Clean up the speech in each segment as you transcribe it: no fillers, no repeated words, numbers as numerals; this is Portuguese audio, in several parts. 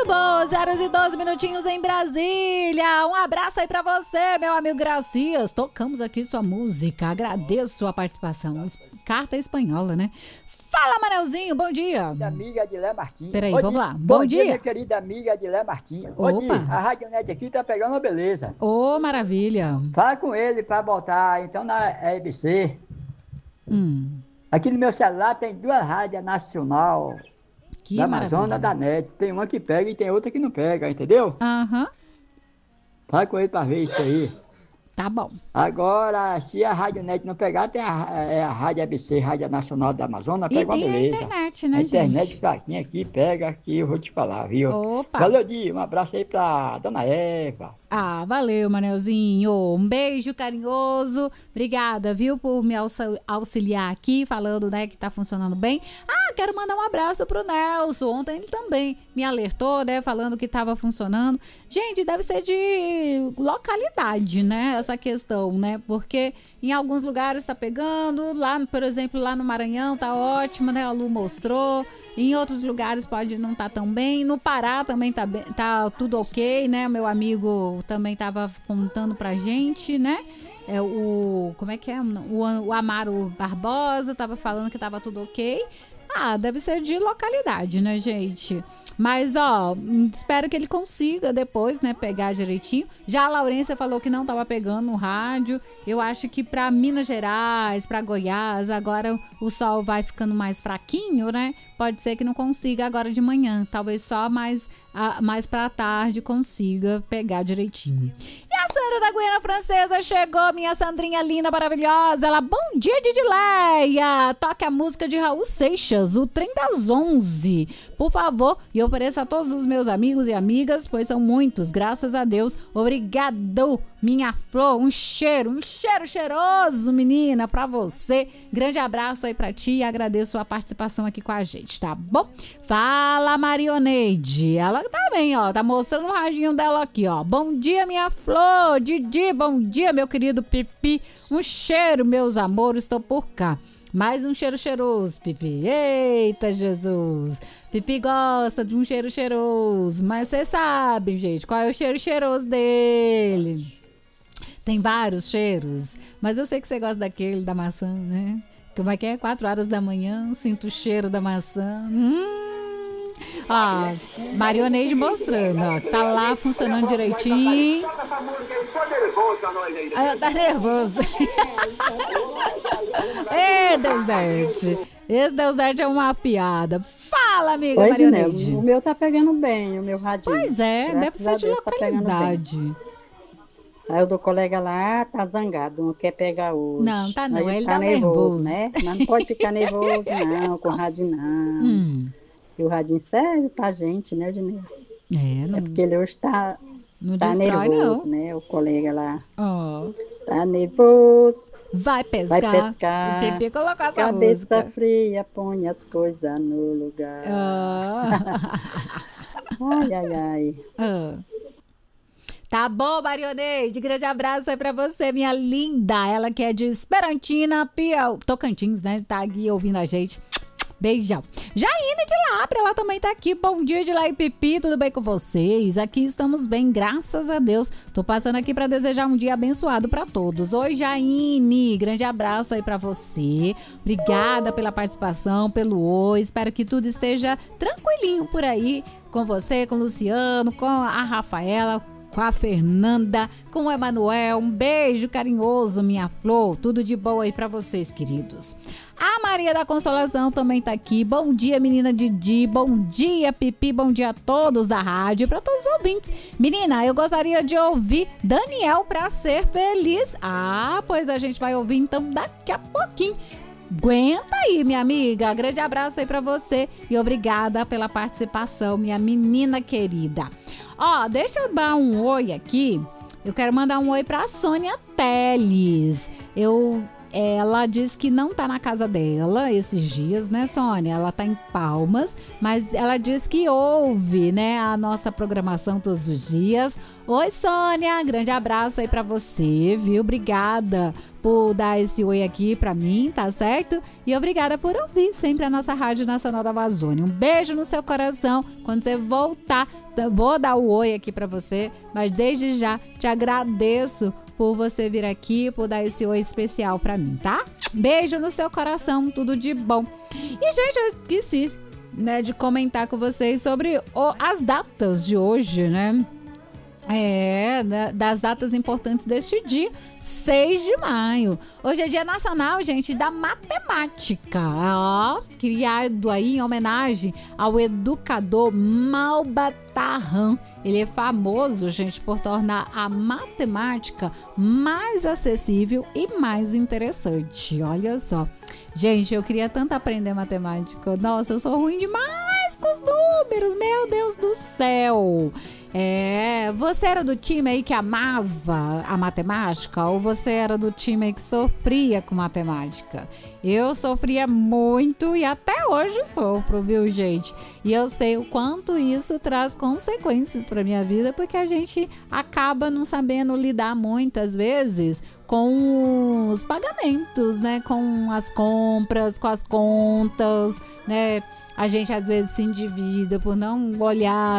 Muito bom, 0h12 minutinhos em Brasília. Um abraço aí pra você, meu amigo Gracias. Tocamos aqui sua música, agradeço a participação. Carta espanhola, né? Fala, Manelzinho, bom dia. Minha amiga Adilé Martins. Peraí, vamos lá. Bom dia, minha querida amiga Adilé Martins. Opa. A Rádio Net aqui tá pegando uma beleza. Ô, maravilha. Fala com ele pra botar, então, na EBC. Aqui no meu celular tem 2 rádios nacional Que da maravilha. Amazônia, da Net. Tem uma que pega e tem outra que não pega, entendeu? Aham. Fala com ele pra ver isso aí. Tá bom. Agora, se a Rádio Net não pegar, tem a Rádio ABC, Rádio Nacional da Amazônia, E pega uma tem a beleza. internet, né, a internet gente? fraquinha aqui, pega aqui, eu vou te falar, viu? Opa. Valeu, Di, um abraço aí pra Dona Eva. Ah, valeu, Manelzinho. Um beijo carinhoso. Obrigada, viu, por me auxiliar aqui, falando, né, que tá funcionando bem. Ah, quero mandar um abraço pro Nelson. Ontem ele também me alertou, né, falando que tava funcionando. Gente, deve ser de localidade, né, essa questão, né, porque em alguns lugares tá pegando, lá, por exemplo, lá no Maranhão tá ótimo, né, a Lu mostrou. Em outros lugares pode não estar tão bem. No Pará também tá tudo ok, né? Meu amigo também estava contando pra gente, né? Como é que é? O Amaro Barbosa estava falando que estava tudo ok. Ah, deve ser de localidade, né, gente? Mas, ó, espero que ele consiga depois, né, pegar direitinho. Já a Laurência falou que não tava pegando no rádio. Eu acho que pra Minas Gerais, pra Goiás, agora o sol vai ficando mais fraquinho, né? Pode ser que não consiga agora de manhã. Talvez só mais pra tarde consiga pegar direitinho. E a Sandra da Guiana Francesa chegou, minha Sandrinha linda, maravilhosa. Ela, bom dia, Didileia. Toque a música de Raul Seixas, o Trem das 11, por favor. E ofereço a todos os meus amigos e amigas, pois são muitos, graças a Deus. Obrigado, minha flor. Um cheiro cheiroso, menina, pra você. Grande abraço aí pra ti e agradeço a participação aqui com a gente, tá bom? Fala, Marioneide. Ela tá bem, ó, tá mostrando o radinho dela aqui, ó. Bom dia, minha flor. Didi, bom dia, meu querido Pipi. Um cheiro, meus amores, estou por cá. Mais um cheiro cheiroso, Pipi. Eita, Jesus. Pipi gosta de um cheiro cheiroso, mas vocês sabem, gente, qual é o cheiro cheiroso dele. Tem vários cheiros, mas eu sei que você gosta daquele da maçã, né? Como é que é? 4 horas da manhã, sinto o cheiro da maçã. Ó, Marioneide mostrando, ó, tá lá funcionando direitinho. Tá nervoso. Ê, Deusdete. Esse Deusdete é uma piada. Fala, amiga. Oi, Marioneide. Dinel, o meu tá pegando bem, o meu radinho. Pois é, Graças deve ser a de Deus, tá pegando bem. localidade. Aí o do colega lá tá zangado, não quer pegar hoje. Não, tá não, aí ele tá tá nervoso. né? Mas não pode ficar nervoso não, com o radinho não. E o radinho serve pra gente, né, Dinel? Não, é porque ele hoje tá destrói, nervoso, não. né? O colega lá. Ó. Tá nervoso. Vai pescar. Vai pescar. O Pipi colocou essa Cabeça música. fria, põe as coisas no lugar. Ai, ai, ai. Tá bom, Marioneide, grande abraço aí pra você, minha linda. Ela que é de Esperantina, Tocantins, né? Tá aqui ouvindo a gente. Beijão. Jaine de Lábrea, ela também tá aqui. Bom dia, de lá e Pipi, tudo bem com vocês? Aqui estamos bem, graças a Deus. Tô passando aqui pra desejar um dia abençoado pra todos. Oi, Jaine, grande abraço aí pra você. Obrigada pela participação, pelo oi. Espero que tudo esteja tranquilinho por aí com você, com o Luciano, com a Rafaela, com a Fernanda, com o Emanuel. Um beijo carinhoso, minha flor. Tudo de bom aí pra vocês, queridos. A Maria da Consolação também tá aqui. Bom dia, menina Didi. Bom dia, Pipi. Bom dia a todos da rádio, para todos os ouvintes. Menina, eu gostaria de ouvir Daniel pra ser feliz. Ah, pois a gente vai ouvir então daqui a pouquinho. Aguenta aí, minha amiga. Grande abraço aí pra você e obrigada pela participação, minha menina querida. Ó, deixa eu dar um oi aqui. Eu quero mandar um oi pra Sônia Teles. ela diz que não tá na casa dela esses dias, né, Sônia? Ela tá em Palmas, mas ela diz que ouve, né, a nossa programação todos os dias. Oi, Sônia, grande abraço aí pra você, viu? Obrigada por dar esse oi aqui pra mim, tá certo? E obrigada por ouvir sempre a nossa Rádio Nacional da Amazônia. Um beijo no seu coração. Quando você voltar, vou dar o oi aqui pra você, mas desde já te agradeço por você vir aqui, por dar esse oi especial pra mim, tá? Beijo no seu coração, tudo de bom. E, gente, eu esqueci, né, de comentar com vocês sobre as datas de hoje, né? Das datas importantes deste dia, 6 de maio. Hoje é dia nacional, gente, da matemática. Ó, criado aí em homenagem ao educador Malbataan. Ele é famoso, gente, por tornar a matemática mais acessível e mais interessante. Olha só. Gente, eu queria tanto aprender matemática. Nossa, eu sou ruim demais com os números. Meu Deus do céu. Você era do time aí que amava a matemática ou você era do time aí que sofria com matemática? Eu sofria muito e até hoje sofro, viu, gente? E eu sei o quanto isso traz consequências para minha vida, porque a gente acaba não sabendo lidar muitas vezes com os pagamentos, né? Com as compras, com as contas, né? A gente às vezes se endivida por não olhar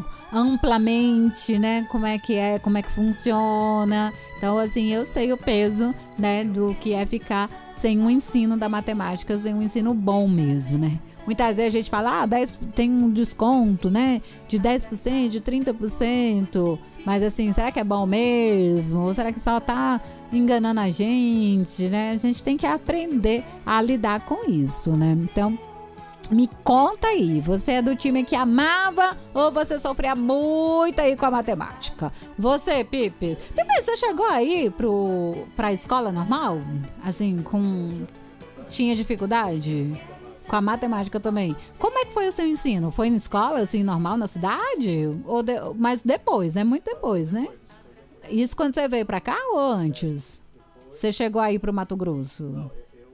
amplamente, né, como é que funciona. Então, assim, eu sei o peso, né, do que é ficar sem um ensino da matemática, sem um ensino bom mesmo, né. Muitas vezes a gente fala, 10, tem um desconto, né, de 10%, de 30%, mas assim, será que é bom mesmo? Ou será que só tá enganando a gente, né? A gente tem que aprender a lidar com isso, né. Então, me conta aí, você é do time que amava ou você sofria muito aí com a matemática? Você, Pipes, você chegou aí pra escola normal? Assim, tinha dificuldade? Com a matemática também. Como é que foi o seu ensino? Foi na escola, assim, normal, na cidade? Mas depois, né? Muito depois, né? Isso quando você veio pra cá ou antes? Você chegou aí pro Mato Grosso?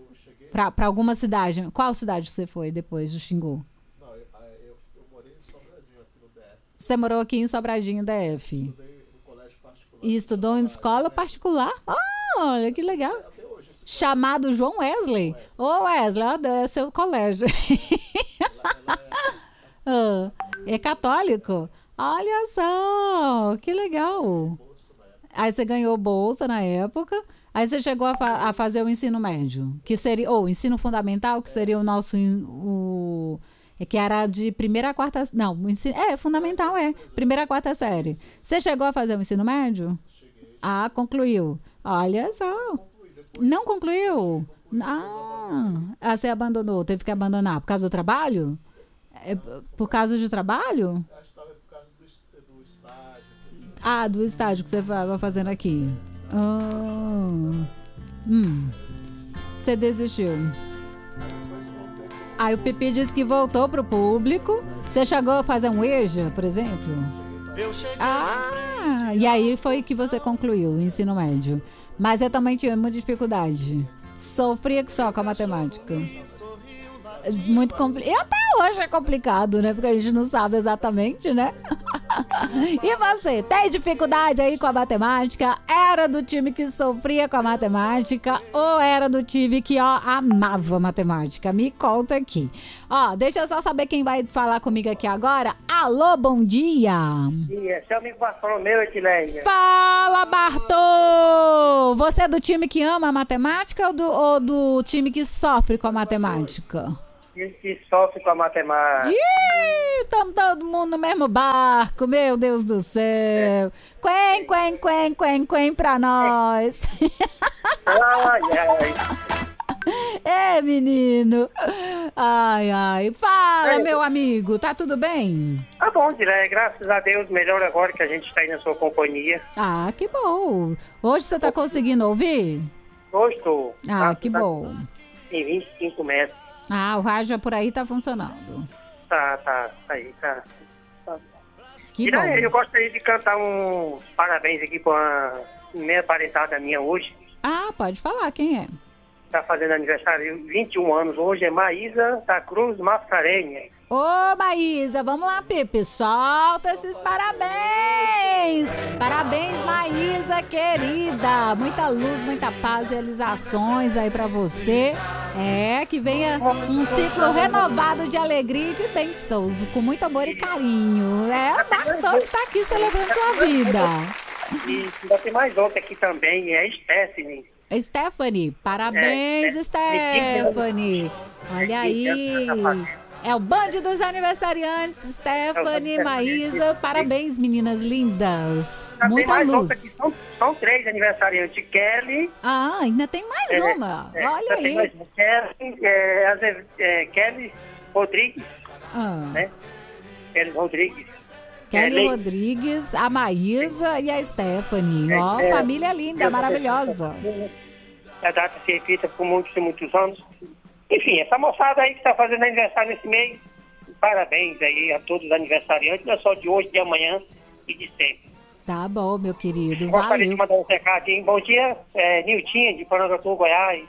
Pra alguma cidade. Qual cidade você foi depois do Xingu? Não, eu morei em Sobradinho, aqui no DF. Você morou aqui em Sobradinho, DF? Estudei no colégio particular. E estudou em escola particular? Olha, que legal. Até hoje. Chamado João Wesley. Ô, Wesley, é seu colégio. É católico? Olha só, que legal. Aí você ganhou bolsa na época. Aí você chegou a fazer o ensino médio, que seria, ou ensino fundamental, que seria o nosso, que era de primeira a quarta, não, fundamental primeira a quarta série. Você chegou a fazer o ensino médio? Ah, concluiu. Olha só. Não concluiu? Você abandonou, teve que abandonar por causa do trabalho? Por causa do trabalho? Acho que estava por causa do estágio. Do estágio que você estava fazendo aqui. Você desistiu. Aí o Pipi disse que voltou pro público. Você chegou a fazer um EJA, por exemplo? E aí foi que você concluiu o ensino médio. Mas eu também tive muita dificuldade. Sofria que só com a matemática. Muito complicado. E até hoje é complicado, né? Porque a gente não sabe exatamente, né? E você, tem dificuldade aí com a matemática? Era do time que sofria com a matemática ou era do time que, amava matemática? Me conta aqui. Deixa eu só saber quem vai falar comigo aqui agora. Alô, bom dia. Bom dia, seu amigo Bartolomeu, Etileia. Fala, Bartô! Você é do time que ama a matemática ou do time que sofre com a matemática? Que sofre com a matemática. Estamos todo mundo no mesmo barco, meu Deus do céu. Quen pra nós. Ai. Menino. Ai. Fala, meu amigo, tá tudo bem? Tá bom, Etileia, graças a Deus, melhor agora que a gente tá aí na sua companhia. Que bom. Hoje você tá conseguindo ouvir? Hoje estou. Que bom. Em 25 metros. O rádio por aí tá funcionando. Tá aí, tá. Que bom. Eu gostaria de cantar parabéns aqui pra uma meia parentada minha hoje. Pode falar, quem é? está fazendo aniversário, 21 anos hoje, é Maísa da Cruz Mascarenhas. Ô, Maísa, vamos lá, Pepe, solta esses parabéns! Parabéns, Maísa, querida! Muita luz, muita paz, realizações aí pra você. Que venha um ciclo renovado de alegria e de bênçãos, com muito amor e carinho. É bastante estar aqui celebrando sua vida. E ainda tem mais outra aqui também, é Stephanie, parabéns, Stephanie. Olha aí. É o Band dos aniversariantes, Stephanie, Maísa. Parabéns, meninas lindas. Muita luz. Aqui, são 3 aniversariantes. Kelly. Ainda tem mais uma. Olha aí. Kelly Rodrigues. Né? Kelly Rodrigues. Kelly Rodrigues, a Maísa e a Stephanie. Família linda, maravilhosa. A data se repita por muitos e muitos anos. Enfim, essa moçada aí que está fazendo aniversário nesse mês, parabéns aí a todos os aniversariantes, não é só de hoje, de amanhã e de sempre. Tá bom, meu querido, gostaria valeu. de mandar um recadinho. Bom dia, Niltinha, de Porangatu, Goiás.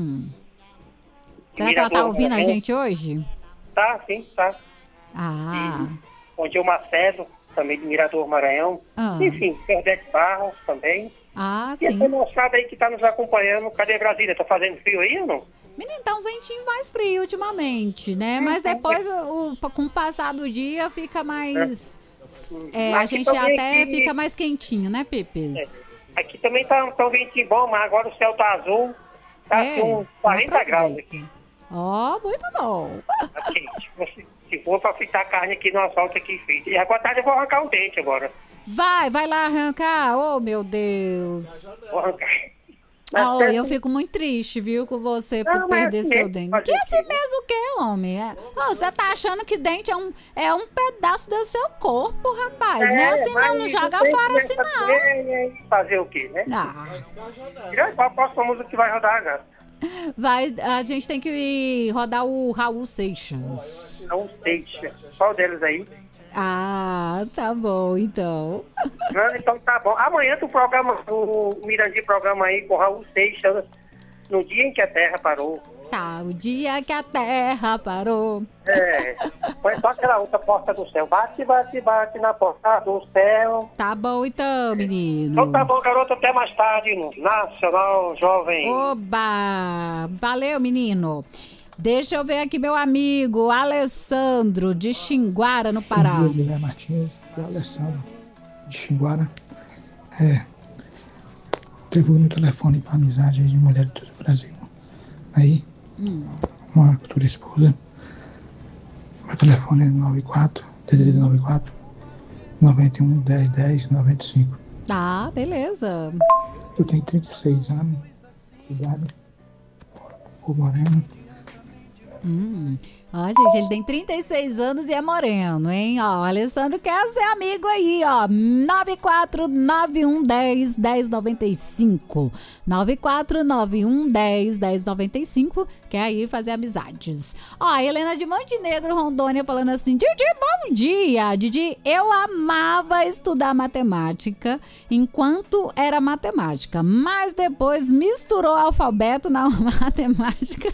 Será que ela tá ouvindo a gente hoje? Tá, sim, tá. Bom dia, o Marcelo, também de Mirador, Maranhão. Enfim, Perdete Barros também. Sim. E essa moçada aí que tá nos acompanhando, cadê Brasília? Tá fazendo frio aí ou não? Menino, tá um ventinho mais frio ultimamente, né? Mas depois, com o passar do dia, fica mais... a gente até fica mais quentinho, né, Pipes? Aqui também tá um ventinho bom, mas agora o céu tá azul. Tá com 40 graus aqui. Muito bom. Se for pra fritar carne aqui no asfalto aqui, frita. E agora tarde eu vou arrancar um dente agora. Vai lá arrancar. Oh, meu Deus. Vou arrancar. Eu fico muito triste, viu, com você por perder seu dente. Que assim mesmo que, homem? Você tá achando que dente é um pedaço do seu corpo, rapaz. Não é assim não joga fora assim não. Fazer o quê, né? Qual a próxima música que vai rodar agora? A gente tem que rodar o Raul Seixas. Raul Seixas. Qual deles aí? Tá bom, então. Então tá bom. Amanhã o Mirandi programa aí com o Raul Seixas, no dia em que a Terra parou. Tá, o dia que a Terra parou. Foi só aquela outra porta do céu. Bate, bate, bate na porta do céu. Tá bom então, menino. Então tá bom, garoto. Até mais tarde no Nacional Jovem. Oba! Valeu, menino. Deixa eu ver aqui meu amigo Alessandro, de Xinguara, no Pará. Bom dia, Guilherme Martins e Alessandro, de Xinguara. Devolvo no telefone para amizade aí de mulheres do Brasil. Aí, uma futura esposa. Meu telefone é 94, DDD 94, 91 10 10 95. Beleza. Eu tenho 36 anos, idade, o moreno. Gente, ele tem 36 anos e é moreno, hein? O Alessandro quer ser amigo aí, 9491101095. 9491101095. Quer aí fazer amizades. A Helena de Montenegro, Rondônia, falando assim: Didi, bom dia. Didi, eu amava estudar matemática enquanto era matemática, mas depois misturou o alfabeto na matemática.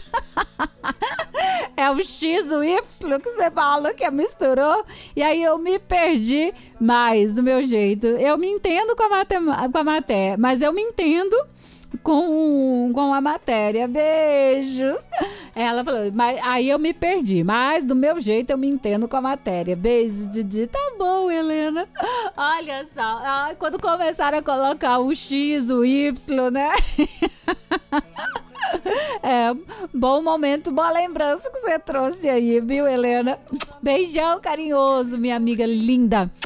É o X, o Y que você falou que misturou. E aí eu me perdi mais do meu jeito. Eu me entendo com a matéria, mas eu me entendo com a matéria. Beijos. Ela falou, mas aí eu me perdi, mas do meu jeito eu me entendo com a matéria. Beijos, Didi. Tá bom, Helena. Olha só, quando começaram a colocar o X, o Y, né? Bom momento, boa lembrança que você trouxe aí, viu, Helena? Beijão carinhoso, minha amiga linda.